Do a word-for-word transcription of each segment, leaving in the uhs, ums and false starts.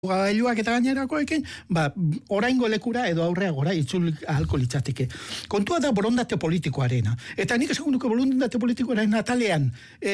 gailuak eta gainerakoekin, ba, oraingo lekura edo aurrea gora itzul ahalko litzateke. Kontua da borondate politikoarena. Eta nik esan nuke borondate politikoaren atalean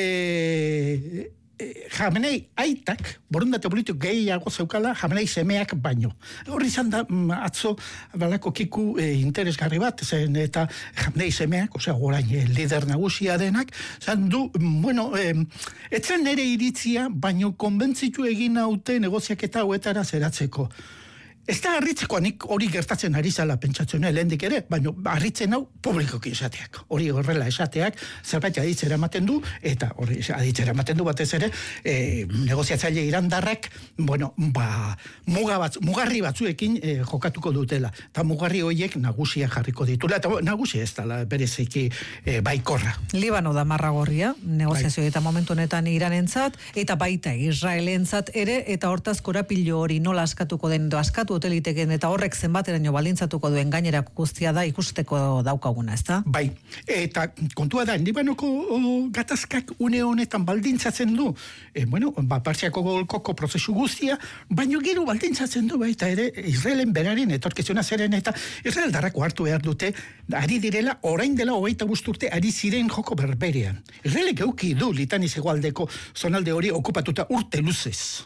e, e, Jamenei aitak, borondate politiko gehiago zeukala, Jamenei semeak baino. Horri izan da, atzo, balako kiku e, interesgarri bat, zen eta Jamenei semeak, osea, orain e, lider nagusia denak, zan du, bueno, e, etzen nere iritzia, baino konbentzitu egin haute negoziaketa hauetara zeratzeko. Ez da harritzeko, nik hori gertatzen ari zala pentsatzen lehendik ere, baina harritzen hau publikoki esateak. Hori horrela esateak, zerbait aditzera ematen du, eta hori aditzera ematen du batez ere, e, negoziatzaile irandarrak, bueno, ba, muga bat, mugarri batzuekin e, jokatuko dutela. Eta mugarri horiek nagusia jarriko ditula, eta nagusia ez dala bereziki e, baikorra. Libano da marragorria, negoziazio bai. Eta momentu honetan Iranentzat, eta baita Israelentzat ere, eta hortaz korapilo hori nola askatuko den, do askatu hoteliteken eta horrek zenbateraino baldintzatuko duen gainerako guztia da ikusteko daukaguna, ezta? Bai, eta kontua da, Libanoko gatazkak une honetan baldintzatzen du, e, bueno, ba, Partziako golkoko prozesu guztia, baino gero baldintzatzen du baita ere Israelen beraren etorkizuna zeren eta Israel darrako hartu behar dute, ari direla, orain dela hogeita bost urte ari ziren joko berberean. Israelek euki du Litani hegoaldeko zonalde hori okupatuta urte luzez.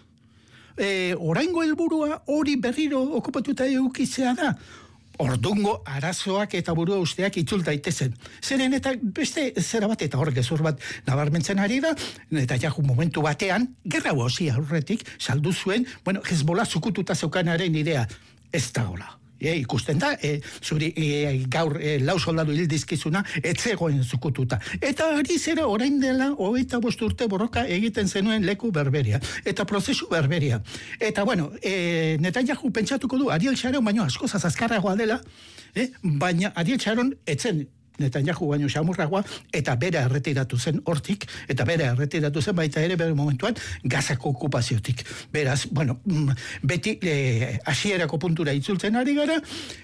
E, oraingo helburua hori berriro okupatuta eukitzea da. Ordungo arazoak eta burua usteak itzul daitezen. Zeren eta beste zera bat eta hor gezur bat nabarmentzen ari da, eta jaku momentu batean, gerra hozi aurretik, saldu zuen, bueno, Hezbollah zukututa zeukanaren idea, ez da hola. E, ikusten da, e, zuri e, gaur e, lau soldadu hil dizkizuna, etzegoen zukututa. Eta ari zera orain dela, hogeita bost urte borroka egiten zenuen leku berberia. Eta prozesu berberia. Eta bueno, e, Netanyahu pentsatuko du, Ariel Sharon baino askozaz azkarragoa dela, e, baina Ariel Sharon etzen Netanyahu baino xamurragoa, eta bera erretiratu zen hortik, eta bera erretiratu zen baita ere bere momentuan Gazako okupaziotik. Beraz, bueno, beti e, hasierako puntura itzultzen ari gara,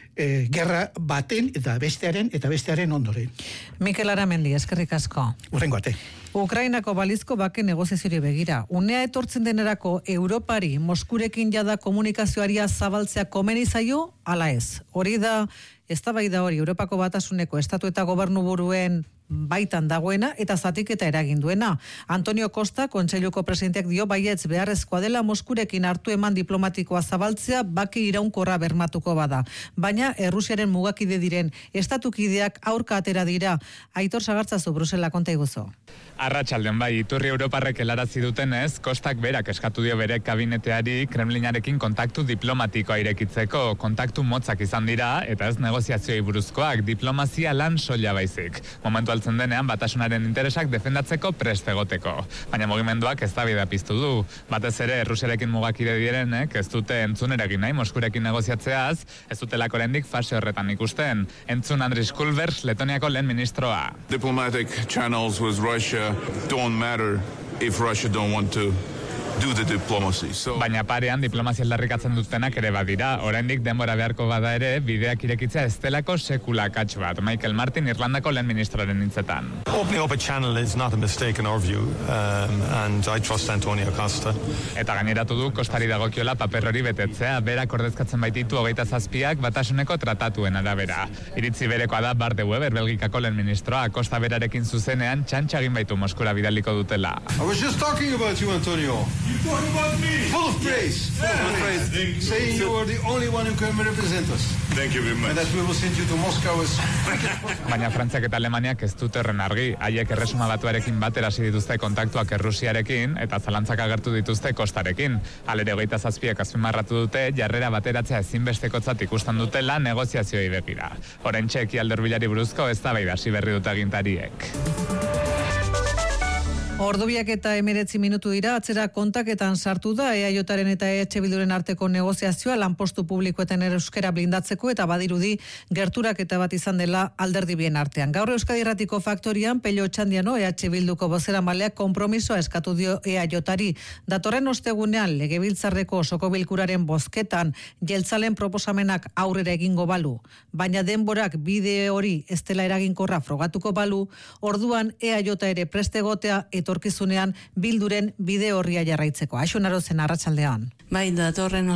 e, gerra baten eta bestearen eta bestearen ondoren. Mikel Aramendi, eskerrik asko. Hurrengo ate. Ukrainako balizko bake negoziaziori begira. Unea etortzen denerako Europari Moskurekin jada komunikazioaria zabaltzea komeni zaio, ala ez. Hori da eztabaida hori Europako Batasuneko estatu eta gobernu buruen baitan dagoena eta zatiketa eragin duena. Antonio Costa, kontseiluko presidenteak dio baietz beharrezkoa dela Moskurekin hartu eman diplomatikoa zabaltzea bake iraunkorra bermatuko bada. Baina Errusiaren mugakide diren estatukideak aurka atera dira. Aitor Sagartzazu, Brusela, konta iguzo. Arratsaldean bai, iturri Europarrek helarazi dutenez, Kostak berak eskatu dio bere kabineteari Kremlinarekin kontaktu diplomatikoa irekitzeko. Kontaktu motzak izan dira eta ez negoziazioi buruzkoak, diplomazia lan soila baizik. Momentu altzen denean Batasunaren interesak defendatzeko prest egoteko. Baina mugimenduak eztabaida piztu du. Batez ere Errusiarekin mugakide direnek ez dute entzun eragin nahi Moskurekin negoziatzeaz, ez dutelako oraindik fase horretan ikusten. Entzun Andris Kulvers, Letoniako lehen ministroa. Diplomatic channels with Russia don't matter if Russia don't want to do the diplomacy. So... Baina parean diplomazia aldarrikatzen dutenak ere badira. Oraindik denbora beharko bada ere bideak irekitzea ez delako sekula akats bat. Michael Martin, Irlandako lehen ministroaren hitzetan. Opening up a channel is not a mistake in our view, um, and I trust Antonio Costa. Eta gaineratu du Kostari dagokiola paper hori betetzea, berak ordezkatzen baititu hogeita zazpiak Batasuneko tratatuen arabera. Iritzi berekoa da Bart de Wever, Belgikako lehen ministroa, Costa berarekin zuzenean txantxa egin baitu Moskura bidaliko dutela. I was just talking about you, Antonio. You talking about me? Full of praise. Full of praise. Thank you. Saying you are the only one who can represent us. Thank you very much. And that we will send you to Moscow as... Baina Frantziak eta Alemaniak ez dute horren argi. Haiek erresuma batuarekin batera hasi dituzte kontaktuak Errusiarekin eta zalantzak agertu dituzte Kostarekin. Halere hogeita zazpiak azpimarratu dute jarrera bateratzea ezinbestekotzat ikusten dutela negoziazioei begira. Oraintxe Ekialde Hurbilari buruzko eztabaida hasi berri dute agintariek. Ordubiak eta emeretzi minutu dira, atzera kontaketan sartu da E A Jaren eta E H Bilduren arteko negoziazioa lanpostu publikoetan euskara blindatzeko eta badirudi gerturak eta bat izan dela alderdi bien artean. Gaur Euskadi Irratiko Faktorian, Pello Otxandiano, E H Bilduko bozeramaileak konpromisoa eskatu dio E A Jari. Datorren ostegunean, Legebiltzarreko osoko bilkuraren bozketan jeltzalen proposamenak aurrera egingo balu, baina denborak bide hori ez dela eraginkorra frogatuko balu, orduan E A ere preste egotea etorkizunean bilduren bide horria jarraitzeko. Aixo Narozen arratsaldean. Bai, datorren